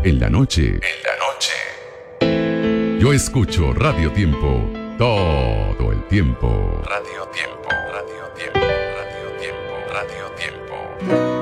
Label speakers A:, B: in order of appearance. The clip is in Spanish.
A: En la noche. Yo escucho Radio Tiempo todo el tiempo.
B: Radio Tiempo, Radio Tiempo, Radio Tiempo, Radio Tiempo.